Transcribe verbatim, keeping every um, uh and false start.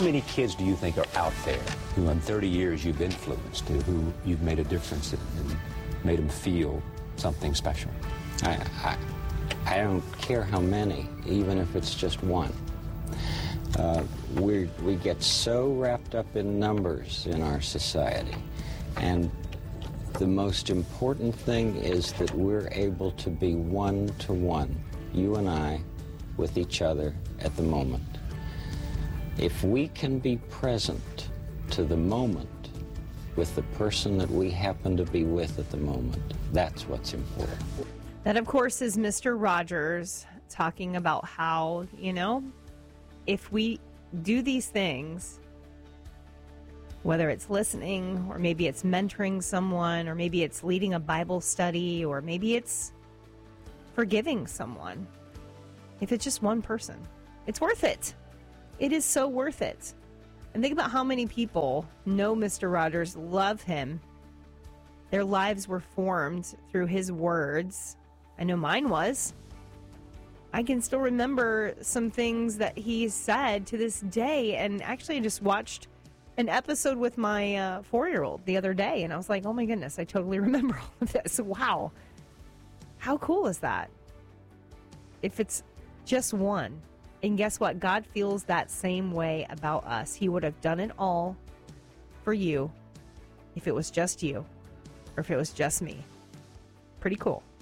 many kids do you think are out there who in thirty years you've influenced, who you've made a difference in and made them feel something special? I, I, I don't care how many, even if it's just one. Uh, we we get so wrapped up in numbers in our society, and the most important thing is that we're able to be one-to-one, you and I, with each other at the moment. If we can be present to the moment with the person that we happen to be with at the moment, that's what's important. That, of course, is Mister Rogers talking about how, you know, if we do these things, whether it's listening or maybe it's mentoring someone or maybe it's leading a Bible study or maybe it's forgiving someone, if it's just one person, it's worth it. It is so worth it. And think about how many people know Mister Rogers, love him. Their lives were formed through his words. I know mine was. I can still remember some things that he said to this day. And actually, I just watched an episode with my uh, four-year-old the other day. And I was like, oh my goodness, I totally remember all of this. Wow. How cool is that? If it's just one. And guess what? God feels that same way about us. He would have done it all for you if it was just you or if it was just me. Pretty cool.